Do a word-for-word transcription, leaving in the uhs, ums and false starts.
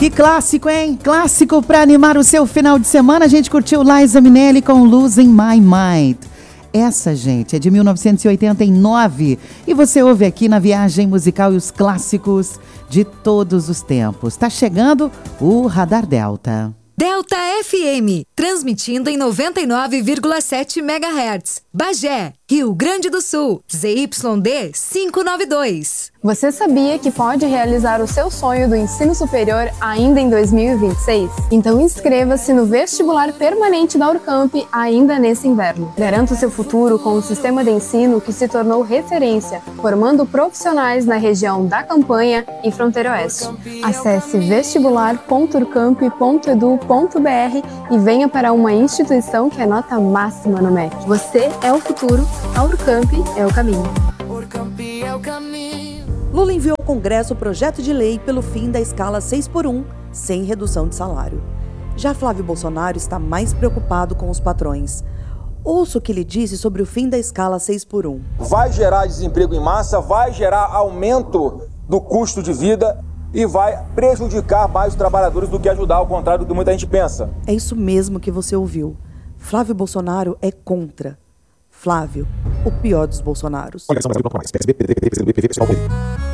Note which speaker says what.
Speaker 1: Que clássico, hein? Clássico para animar o seu final de semana. A gente curtiu Liza Minnelli com Losing My Mind. Essa, gente, é de mil novecentos e oitenta e nove. E você ouve aqui na Viagem Musical e os clássicos de todos os tempos. Tá chegando o Radar Delta.
Speaker 2: Delta F M, transmitindo em noventa e nove vírgula sete megahertz. Bagé, Rio Grande do Sul, Z Y D quinhentos e noventa e dois.
Speaker 3: Você sabia que pode realizar o seu sonho do ensino superior ainda em dois mil e vinte e seis? Então inscreva-se no vestibular permanente da Urcamp ainda nesse inverno. Garanta o seu futuro com um sistema de ensino que se tornou referência, formando profissionais na região da Campanha e Fronteira Oeste. Acesse vestibular ponto urcamp ponto edu ponto br e venha para uma instituição que é nota máxima no M E C. Você é o futuro, a Urcamp é o caminho.
Speaker 4: Lula enviou ao Congresso o projeto de lei pelo fim da escala seis por um, sem redução de salário. Já Flávio Bolsonaro está mais preocupado com os patrões. Ouça o que ele disse sobre o fim da escala seis por um.
Speaker 5: Vai gerar desemprego em massa, vai gerar aumento do custo de vida e vai prejudicar mais os trabalhadores do que ajudar, ao contrário do que muita gente pensa.
Speaker 4: É isso mesmo que você ouviu. Flávio Bolsonaro é contra. Flávio, o pior dos Bolsonaros.
Speaker 6: Coligação Brasil ponto mais, P S B, P D T, P C B, P V, Pessoal, P D.